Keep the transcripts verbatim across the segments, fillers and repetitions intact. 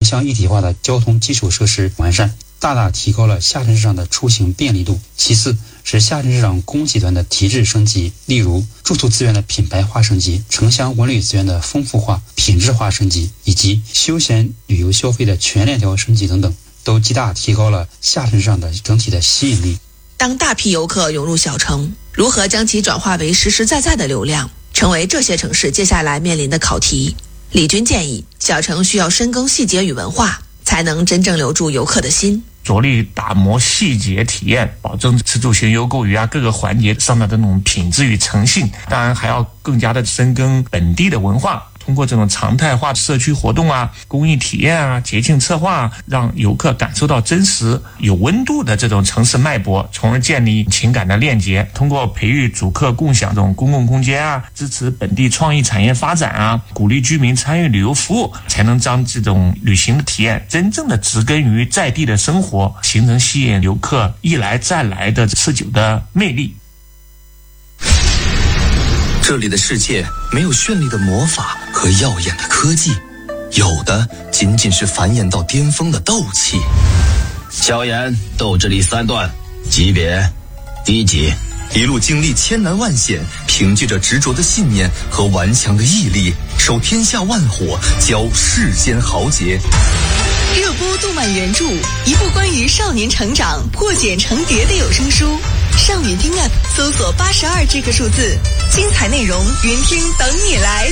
乡一体化的交通基础设施完善，大大提高了下沉市场的出行便利度。其次是下沉市场供给端的提质升级，例如住宿资源的品牌化升级、城乡文旅资源的丰富化、品质化升级，以及休闲旅游消费的全链条升级等等，都极大提高了下沉市场的整体的吸引力。 当大批游客涌入小城，如何将其转化为实实在在的流量，成为这些城市接下来面临的考题。李军建议，小城需要深耕细节与文化，才能真正留住游客的心。 着力打磨细节体验，保证吃住行游购娱啊各个环节上的这种品质与诚信。当然还要更加的深耕本地的文化，通过这种常态化社区活动啊、公益体验啊、节庆策划啊，让游客感受到真实有温度的这种城市脉搏，从而建立情感的链接。通过培育主客共享这种公共空间啊，支持本地创意产业发展啊，鼓励居民参与旅游服务，才能将这种旅行的体验真正的植根于在地的生活，形成吸引游客一来再来的持久的魅力。 这里的世界没有绚丽的魔法和耀眼的科技，有的仅仅是繁衍到巅峰的斗气。 萧炎，斗智力三段，级别低级。 一路经历千难万险，凭借着执着的信念和顽强的毅力，守天下万火，教世间豪杰。 热播动漫原著，一部关于少年成长、破茧成蝶的有声书。少女听 App 搜索八十二这个数字，精彩内容云听等你来。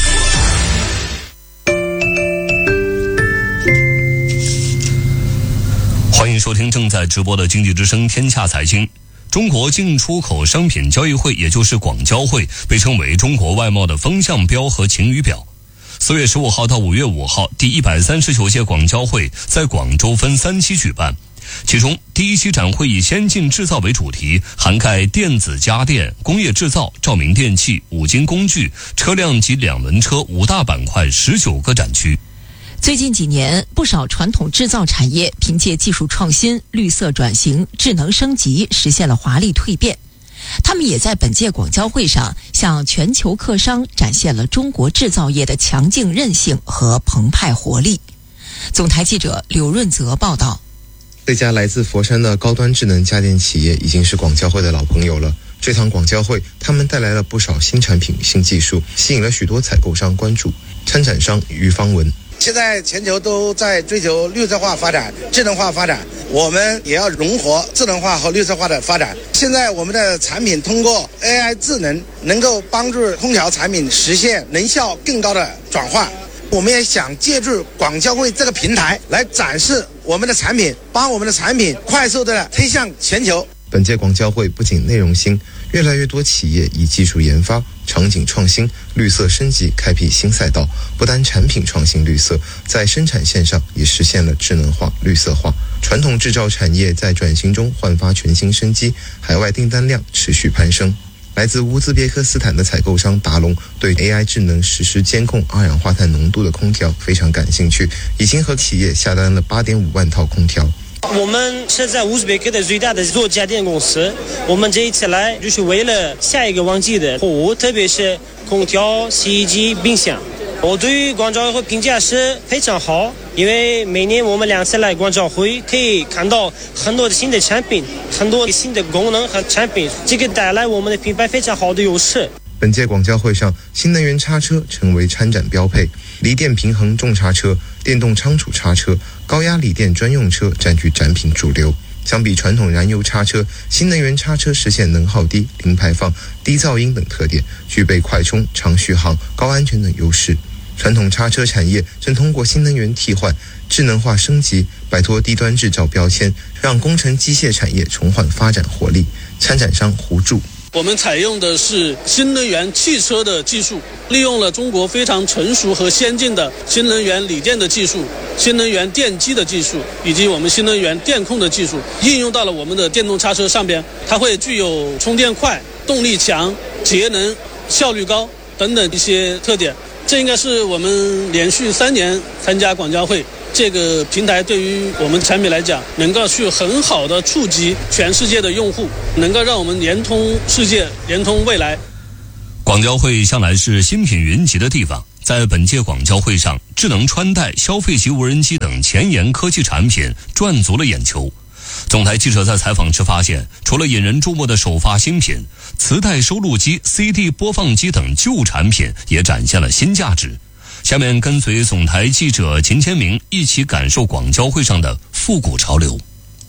欢迎收听正在直播的经济之声天下财经。中国进出口商品交易会，也就是广交会，被称为中国外贸的风向标和晴雨表。四月十五号到五月五号，第一百三十九届广交会在广州分三期举办。其中第一期展会以先进制造为主题，涵盖电子家电、工业制造、照明电器、五金工具、车辆及两轮车五大板块十九个展区。 最近几年，不少传统制造产业凭借技术创新、绿色转型、智能升级，实现了华丽蜕变。他们也在本届广交会上向全球客商展现了中国制造业的强劲韧性和澎湃活力。总台记者刘润泽报道。 这家来自佛山的高端智能家电企业已经是广交会的老朋友了。这场广交会，他们带来了不少新产品、新技术，吸引了许多采购商关注。参展商于方文。 现在全球都在追求绿色化发展、智能化发展，我们也要融合智能化和绿色化的发展。现在我们的产品通过 A I 智能，能够帮助空调产品实现能效更高的转换。我们也想借助广交会这个平台来展示我们的产品，帮我们的产品快速的推向全球。 本届广交会不仅内容新，越来越多企业以技术研发、场景创新、绿色升级开辟新赛道，不单产品创新绿色，在生产线上也实现了智能化、绿色化。传统制造产业在转型中焕发全新生机，海外订单量持续攀升。来自乌兹别克斯坦的采购商达龙对 A I 智能实时监控二氧化碳浓度的空调非常感兴趣，已经和企业下单了 八点五万套空调。 我们是在乌兹别克的最大的做家电公司，我们这一次来就是为了下一个旺季的货物，特别是空调、洗衣机、冰箱。我对于广交会评价是非常好，因为每年我们两次来广交会，可以看到很多的新的产品，很多新的功能和产品，这个带来我们的品牌非常好的优势。 本届广交会上，新能源叉车成为参展标配，锂电平衡重叉车、电动仓储叉车、高压锂电专用车占据展品主流。相比传统燃油叉车，新能源叉车实现能耗低、零排放、低噪音等特点，具备快充、长续航、高安全等优势。传统叉车产业正通过新能源替换、智能化升级，摆脱低端制造标签，让工程机械产业重焕发展活力。参展商胡柱。 我们采用的是新能源汽车的技术，利用了中国非常成熟和先进的新能源锂电的技术、新能源电机的技术，以及我们新能源电控的技术，应用到了我们的电动叉车上边。它会具有充电快、动力强、节能、效率高等等一些特点。这应该是我们连续三年参加广交会，这个平台对于我们产品来讲，能够去很好的触及全世界的用户，能够让我们连通世界、连通未来。 广交会向来是新品云集的地方， 在本届广交会上，智能穿戴、消费级无人机等前沿科技产品赚足了眼球。总台记者在采访时发现，除了引人注目的首发新品，磁带收录机、C D 播放机等旧产品也展现了新价值。下面跟随总台记者秦千明一起感受广交会上的复古潮流。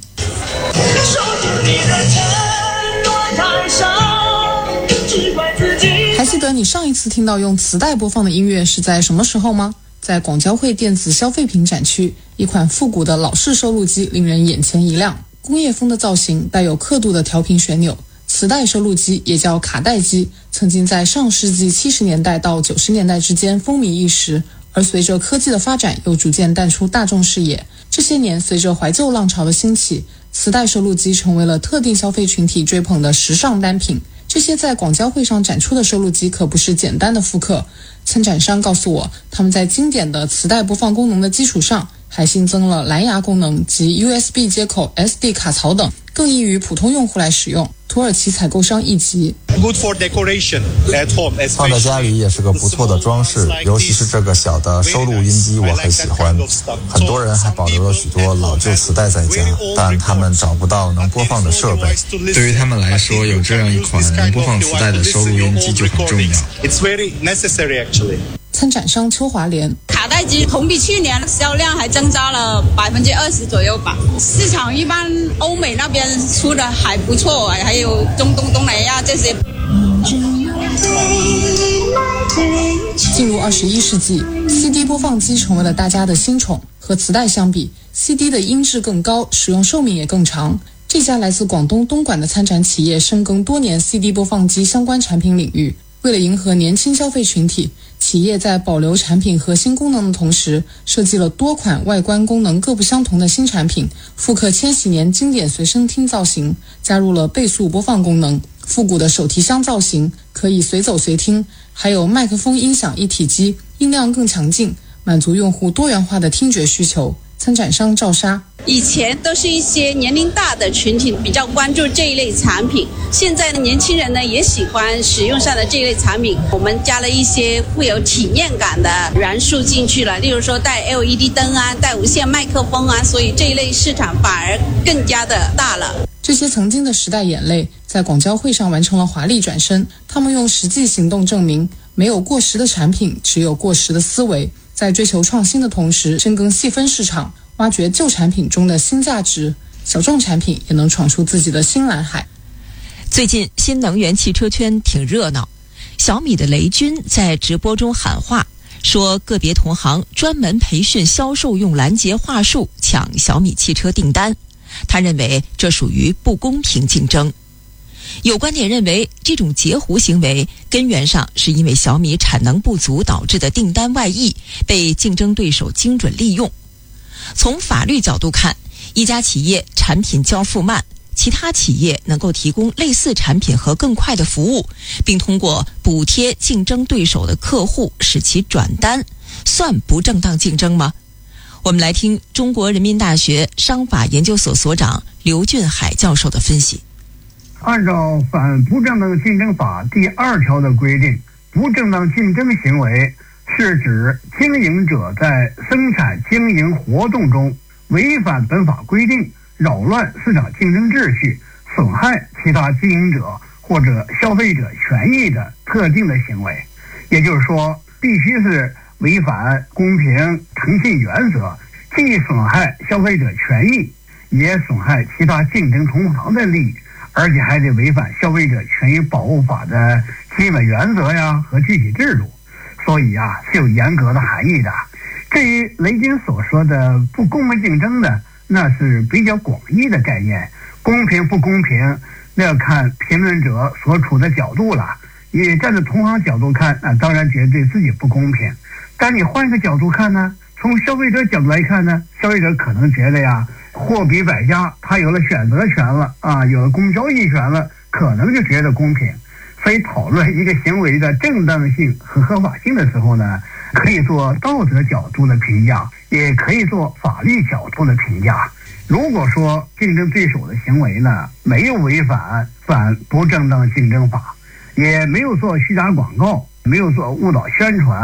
还记得你上一次听到用磁带播放的音乐是在什么时候吗？在广交会电子消费品展区，一款复古的老式收录机令人眼前一亮，工业风的造型，带有刻度的调频旋钮。磁带收录机也叫卡带机，曾经在上世纪七十年代到九十年代之间风靡一时，而随着科技的发展又逐渐淡出大众视野。这些年随着怀旧浪潮的兴起，磁带收录机成为了特定消费群体追捧的时尚单品。这些在广交会上展出的收录机可不是简单的复刻，参展商告诉我，他们在经典的磁带播放功能的基础上，还新增了蓝牙功能及 U S B 接口、S D 卡槽等，更易于普通用户来使用。土耳其采购商一级， 放在家里也是个不错的装饰，尤其是这个小的收录音机我很喜欢。很多人还保留了许多老旧磁带在家，但他们找不到能播放的设备。 对于他们来说，有这样一款能播放磁带的收录音机就很重要。 参展商邱华莲， 卡带机同比去年销量还增加了百分之二十左右吧。市场一般欧美那边出的还不错，还有中东、东南亚这些。 进入二十一世纪 ，C D 播放机成为了大家的新宠。和磁带相比 ，C D 的音质更高，使用寿命也更长。这家来自广东东莞的参展企业深耕多年 C D 播放机相关产品领域。为了迎合年轻消费群体，企业在保留产品核心功能的同时，设计了多款外观功能各不相同的新产品，复刻千禧年经典随身听造型，加入了倍速播放功能，复古的手提箱造型，可以随走随听，还有麦克风音响一体机，音量更强劲，满足用户多元化的听觉需求。参展商赵莎， 以前都是一些年龄大的群体比较关注这一类产品，现在的年轻人呢也喜欢使用上的这一类产品，我们加了一些富有体验感的元素进去了，例如说带 L E D 灯啊，带无线麦克风啊，所以这一类市场反而更加的大了。 这些曾经的时代眼泪在广交会上完成了华丽转身，他们用实际行动证明，没有过时的产品，只有过时的思维。在追求创新的同时，深耕细分市场，挖掘旧产品中的新价值，小众产品也能闯出自己的新蓝海。 最近新能源汽车圈挺热闹，小米的雷军在直播中喊话，说个别同行专门培训销售用拦截话术抢小米汽车订单，他认为这属于不公平竞争。有观点认为，这种截胡行为根源上是因为小米产能不足导致的订单外溢被竞争对手精准利用。从法律角度看，一家企业产品交付慢，其他企业能够提供类似产品和更快的服务，并通过补贴竞争对手的客户使其转单，算不正当竞争吗？我们来听中国人民大学商法研究所所长刘俊海教授的分析。 按照反不正当竞争法第二条的规定，不正当竞争行为是指经营者在生产经营活动中违反本法规定，扰乱市场竞争秩序，损害其他经营者或者消费者权益的特定的行为。也就是说，必须是违反公平诚信原则，既损害消费者权益，也损害其他竞争同行的利益，而且还得违反消费者权益保护法的基本原则呀和具体制度，所以啊是有严格的含义的。至于雷军所说的不公平竞争呢，那是比较广义的概念，公平不公平那要看评论者所处的角度了。你站在同行角度看，那当然觉得对自己不公平，但你换一个角度看呢，从消费者角度来看呢，消费者可能觉得呀，货比百家，他有了选择权了啊，有了公交易权了，可能就觉得公平。所以讨论一个行为的正当性和合法性的时候呢，可以做道德角度的评价，也可以做法律角度的评价。如果说竞争对手的行为呢，没有违反反不正当竞争法，也没有做虚假广告，没有做误导宣传，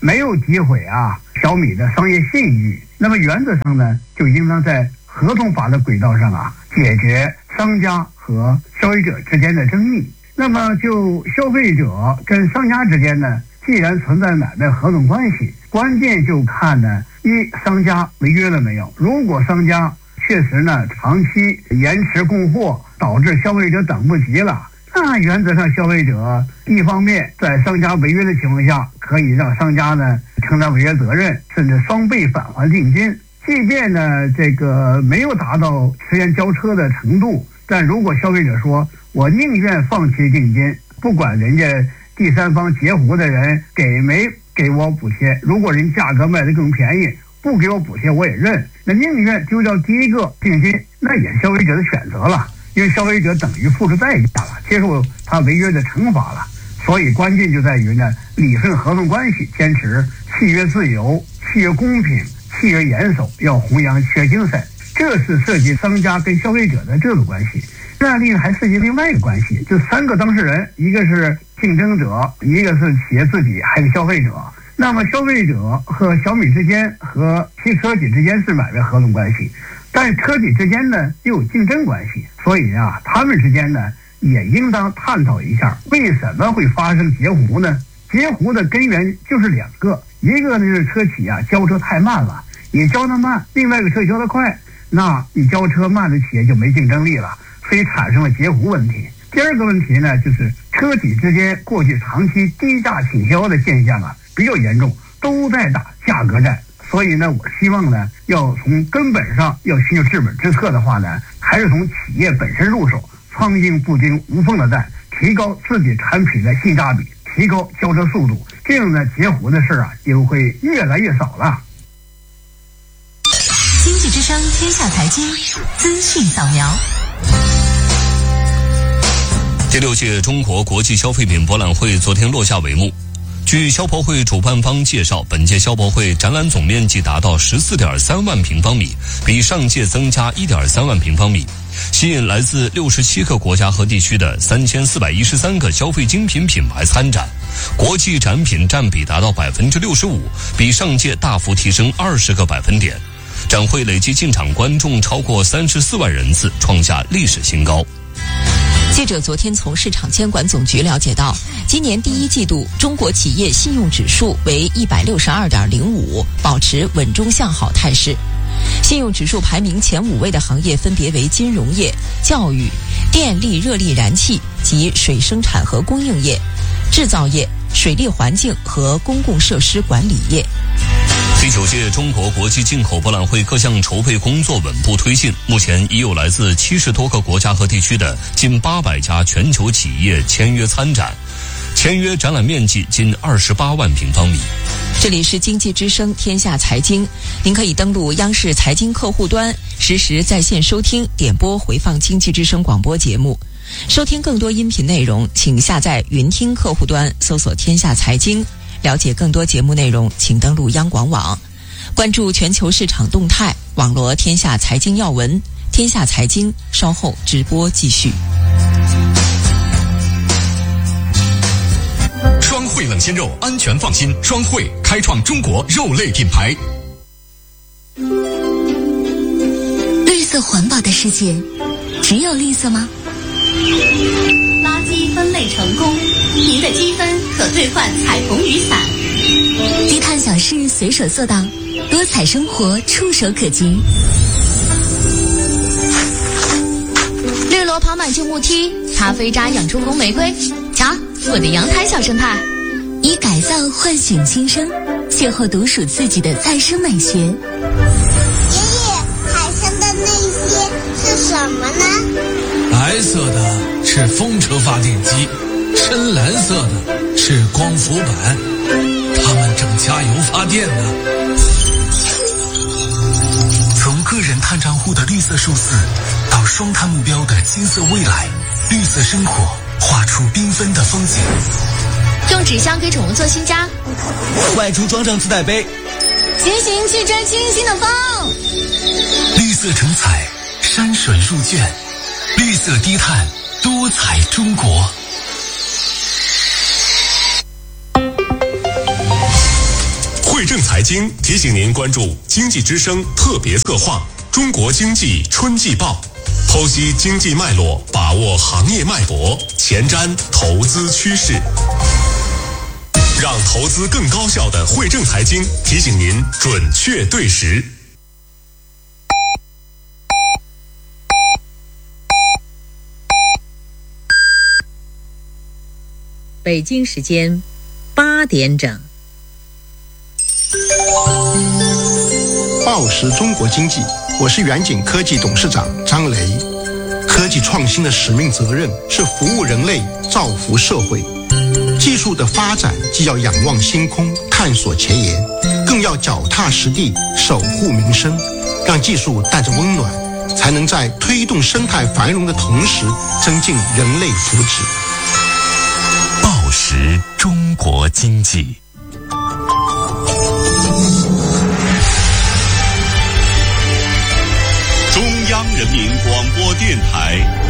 没有诋毁啊小米的商业信誉，那么原则上呢，就应当在合同法的轨道上啊，解决商家和消费者之间的争议。那么就消费者跟商家之间呢，既然存在买卖合同关系，关键就看呢，一商家违约了没有。如果商家确实呢长期延迟供货，导致消费者等不及了，那原则上消费者一方面在商家违约的情况下，可以让商家呢承担违约责任，甚至双倍返还定金。即便呢这个没有达到迟延交车的程度，但如果消费者说我宁愿放弃定金，不管人家第三方截胡的人给没给我补贴，如果人价格卖得更便宜，不给我补贴我也认，那宁愿丢掉第一个定金，那也是消费者的选择了，因为消费者等于付出代价了，接受他违约的惩罚了。所以关键就在于呢，理顺合同关系，坚持契约自由、契约公平、契约严守，要弘扬契约精神，这是涉及商家跟消费者的这个关系。这案例还涉及另外一个关系，就三个当事人，一个是竞争者，一个是企业自己，还有消费者。那么消费者和小米之间和汽车企之间是买卖合同关系，但是车企之间呢又有竞争关系，所以啊，他们之间呢也应当探讨一下，为什么会发生截胡呢？截胡的根源就是两个，一个呢是车企啊交车太慢了，你交得慢，另外一个车交得快，那你交车慢的企业就没竞争力了，所以产生了截胡问题。第二个问题呢，就是车企之间过去长期低价倾销的现象啊比较严重，都在打价格战。所以呢，我希望呢，要从根本上要寻求治本之策的话呢，还是从企业本身入手，苍蝇不叮无缝的蛋，提高自己产品的性价比，提高交车速度，这样呢，截胡的事啊就会越来越少了。 经济之声天下财经资讯扫描。 第六届中国国际消费品博览会昨天落下帷幕。据消博会主办方介绍，本届消博会展览总面积达到 十四点三万平方米，比上届增加 一点三万平方米，吸引来自六十七个国家和地区的三千四百一十三个消费精品品牌参展，国际展品占比达到 百分之六十五， 比上届大幅提升二十个百分点。展会累计进场观众超过三十四万人次，创下历史新高。 记者昨天从市场监管总局了解到，今年第一季度中国企业信用指数为 一百六十二点零五， 保持稳中向好态势。信用指数排名前五位的行业分别为金融业、教育、电力热力燃气及水生产和供应业、制造业、水利环境和公共设施管理业。 第九届中国国际进口博览会各项筹备工作稳步推进，目前已有来自七十多个国家和地区的近八百家全球企业签约参展，签约展览面积近二十八万平方米。 这里是经济之声天下财经，您可以登录央视财经客户端，实时在线收听、点播、回放经济之声广播节目。收听更多音频内容，请下载云听客户端，搜索天下财经。了解更多节目内容，请登录央广网，关注全球市场动态，网罗天下财经要闻。天下财经稍后直播继续。 双汇冷鲜肉，安全放心。双汇开创中国肉类品牌。 绿色环保的世界，只有绿色吗？ 垃圾分类成功，您的积分可兑换彩虹雨伞。 低碳小事随手做到，多彩生活触手可及。 绿萝跑满旧木梯，咖啡渣养出红玫瑰。瞧，我的阳台小生态。 以改造唤醒新生，邂逅独属自己的再生美学。爷爷，海上的那些是什么呢？ 白色的是风车发电机，深蓝色的是光伏板，它们正加油发电呢。 从个人碳账户的绿色数字，到双碳目标的金色未来，绿色生活画出缤纷的风景。 用纸箱给宠物做新家， 外出装上自带杯， 骑行去追清新的风。 绿色成彩，山水入卷，绿色低碳，多彩中国。 正财经提醒您关注经济之声特别策划《中国经济春季报》，剖析经济脉络，把握行业脉搏，前瞻投资趋势，让投资更高效的汇正财经提醒您准确对时。 北京时间八点整。 报时中国经济，我是远景科技董事长张雷。科技创新的使命责任是服务人类，造福社会。技术的发展既要仰望星空，探索前沿，更要脚踏实地，守护民生，让技术带着温暖，才能在推动生态繁荣的同时，增进人类福祉。 报时中国经济。 中央人民广播电台。